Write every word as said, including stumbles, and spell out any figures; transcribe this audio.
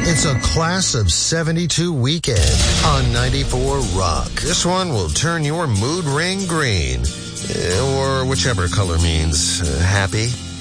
It's a class of seventy-two weekend on ninety-four Rock. This one will turn your mood ring green, or whichever color means uh, happy.